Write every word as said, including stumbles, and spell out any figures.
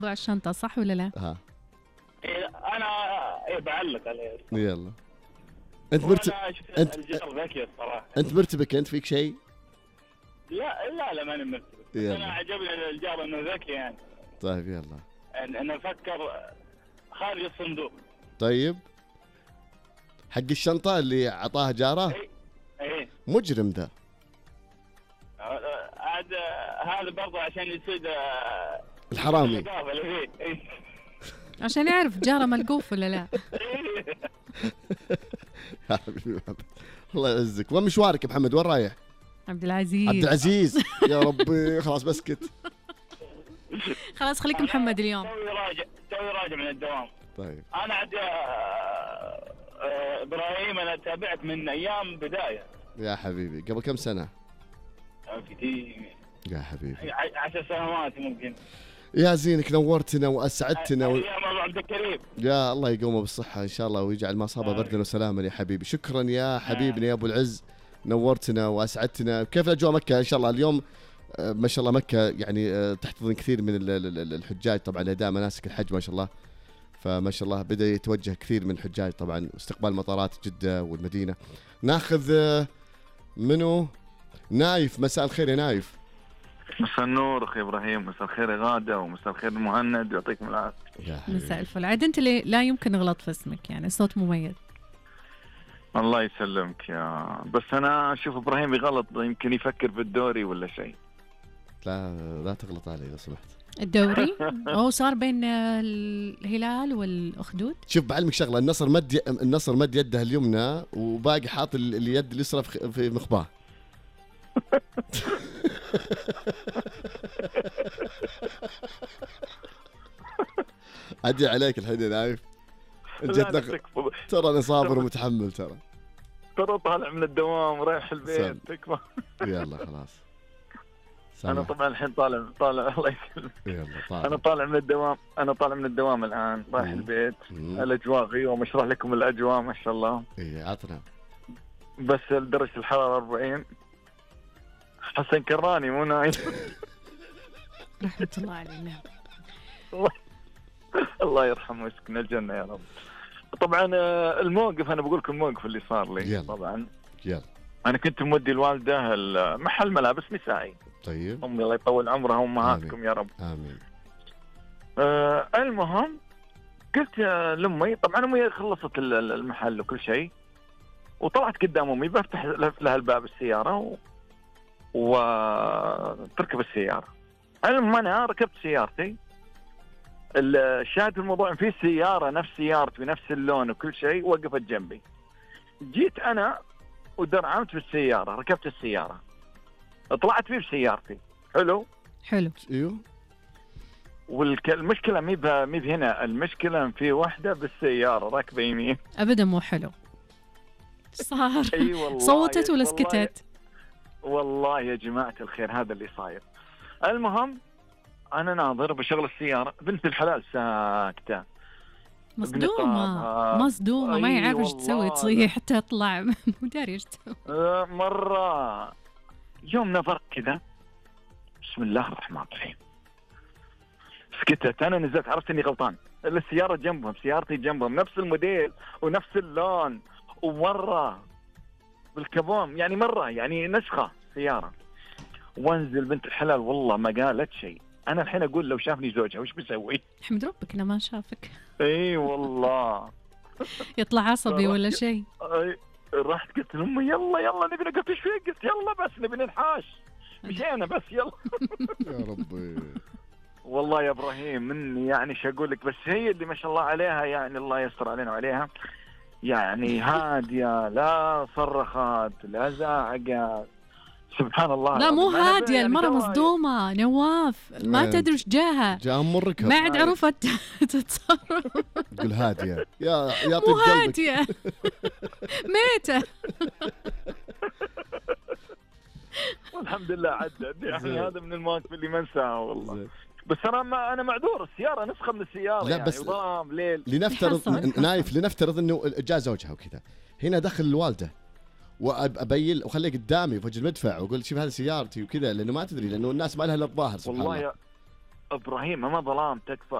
موضوع الشنطة صح ولا لا؟ ها إيه انا إيه بعلق عليه. يلا انت مرتب انت الجار ذكي الصراحه. انت مرتبك انت فيك شيء؟ لا لا لا ماني مرتبك. انا عجبني الجار انه ذكي يعني. طيب يلا ان انه فكر خارج الصندوق. طيب حق الشنطة اللي عطاها جاره؟ ايه ايه مجرم ذا. عاد هذا برضه عشان يصيد الحرامي. إيه. عشان يعرف جاره ملقوف ولا لا. يا حبيبي محمد الله يعزك. وين مشوارك يا محمد؟ وين رايح؟ عبد العزيز. عبد العزيز يا ربي خلاص بسكت. خلاص خليك محمد اليوم. توي راجع توي راجع من الدوام. طيب انا عاد ابراهيم انا تابعت من ايام بدايه. يا حبيبي قبل كم سنه؟ كثير يا حبيبي عشر سنوات ممكن. يا زينك نورتنا واسعدتنا و... يا ابو عبد الكريم يا الله يقومه بالصحه ان شاء الله ويجعل ما صابه بردا وسلاما يا حبيبي. شكرا يا حبيبنا يا ابو العز نورتنا واسعدتنا. كيف الاجواء مكه ان شاء الله اليوم؟ ما شاء الله مكه يعني تحتضن كثير من الحجاج طبعا لاداء مناسك الحج ما شاء الله. فما شاء الله بدا يتوجه كثير من الحجاج طبعا واستقبال مطارات جده والمدينه. ناخذ منو؟ نايف. مساء الخير يا نايف. مساء النور اخي ابراهيم. مساء الخير يا غاده ومساء الخير مهند يعطيكم العافيه. مساء الفل. عاد انت اللي لا يمكن نغلط في اسمك يعني صوت مميز. الله يسلمك يا بس انا اشوف ابراهيم بغلط يمكن يفكر بالدوري ولا شيء. لا لا تغلط علي لو سمحت. الدوري هو صار بين الهلال والاخدود. شوف بعلمك شغله النصر مد النصر مد يده اليمنى وباقي حاط اليد اليسرى في مخباه. عدي عليك الحين يا نايف. جتنا ترى انا صابر ومتحمل ترى. ترى طالع من الدوام رايح البيت تكفى. يلا خلاص. سمع. انا طبعا الحين طالع طالع الله يسلمك. يلا طالع. انا طالع من الدوام انا طالع من الدوام الان رايح مم. البيت. مم. الاجواء غيوم واشرح لكم الاجواء ما شاء الله. اي عطنا. بس درجه الحراره أربعين. حسن كراني مو نايف. رحمة الله علينا. الله يرحمه ويسكن الجنة يا رب. طبعا الموقف أنا بقول لكم الموقف اللي صار لي. يلا. طبعا يلا. أنا كنت مودي الوالدة محل ملابس نسائي. طيب. أمي الله يطول عمرها وأمهاتكم يا رب. آمين. آه المهم قلت لأمي طبعا أمي خلصت المحل وكل شيء وطلعت قدام أمي بفتح لها الباب السيارة و... وتركب السيارة. المهم أنا ركبت سيارتي. الشاهد في الموضوع في سيارة نفس سيارتي بنفس اللون وكل شيء وقفت جنبي. جيت أنا ودرعمت بالسيارة ركبت السيارة طلعت فيه بسيارتي. حلو حلو ايوه. والمشكلة مي مي هنا المشكلة في واحدة بالسيارة راكبة يمين. أبدا مو حلو صار. أي والله صوتت ولا سكتت؟ والله يا جماعة الخير هذا اللي صاير. المهم أنا ناظر بشغل السيارة بنت الحلال ساكتة مصدومة مصدومة ما يعرف ايش تسوي تصيح حتى تطلع مو داري ايش تسوي. مرة يوم نظرت كذا بسم الله الرحمن الرحيم سكتت. أنا نزلت عرفت إني غلطان. السيارة جنبهم سيارتي جنبهم نفس الموديل ونفس اللون ومرة بالكبوم يعني مرة يعني نسخة سيارة. وانزل بنت الحلال والله ما قالت شيء. أنا الحين أقول لو شافني زوجها وش بسوي؟ حمد ربك إنه ما شافك. إي والله. يطلع عصبي ولا شيء. رحت قلت لأمي يلا يلا نبي قلت إيش فيك؟ قلت يلا بس نبي ننحاش. مشينا بس يلا. يا ربي. والله يا إبراهيم مني يعني شو أقول لك بس هي اللي ما شاء الله عليها يعني الله يستر علينا وعليها يعني هادية لا صرخت لا زعقت سبحان الله. لا مو هادية المرة مصدومة نواف ما تدري وش جاها جاء مركب ما عاد عرفت تتصرف. تقول هادية يا يا طيب قلبك. مو هادية ميتة. والحمد لله عدت يعني هذا من المواقف اللي ما انساها والله. بس انا ما انا معذور السياره نسخه من السياره لا يعني بس وظلام ليل. لنفترض نايف لنفترض انه جاء زوجها وكذا هنا دخل الوالده وابين وخليه قدامي وفجر المدفع واقول شوف هذه سيارتي وكذا لانه ما تدري لانه الناس ما لها الا الظاهر سبحان والله الله. يا ابراهيم ما ظلام تكفى